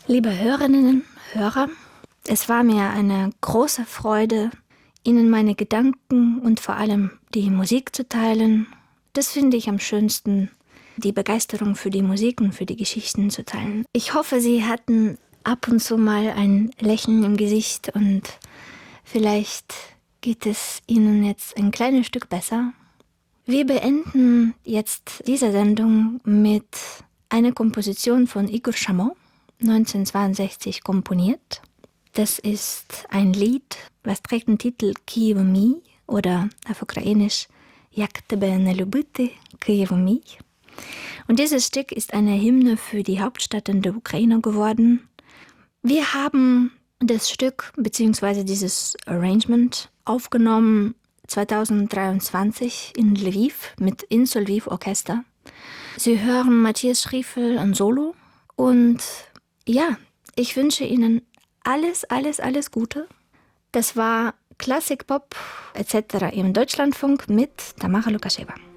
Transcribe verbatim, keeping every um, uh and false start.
Liebe Hörerinnen, Hörer, es war mir eine große Freude, Ihnen meine Gedanken und vor allem die Musik zu teilen. Das finde ich am schönsten, die Begeisterung für die Musik und für die Geschichten zu teilen. Ich hoffe, Sie hatten ab und zu mal ein Lächeln im Gesicht und vielleicht geht es Ihnen jetzt ein kleines Stück besser. Wir beenden jetzt diese Sendung mit einer Komposition von Igor Shamoun, neunzehnhundertzweiundsechzig komponiert. Das ist ein Lied, was trägt den Titel «Києво мій» oder auf Ukrainisch «Як тебе не любити, Києво мій». Und dieses Stück ist eine Hymne für die Hauptstadt in der Ukraine geworden. Wir haben das Stück bzw. dieses Arrangement aufgenommen zweitausenddreiundzwanzig in Lviv mit Insel Lviv Orchester. Sie hören Matthias Schriefel an Solo und ja, ich wünsche Ihnen alles, alles, alles Gute. Das war Klassik, Pop et cetera im Deutschlandfunk mit Tamara Lukasheva.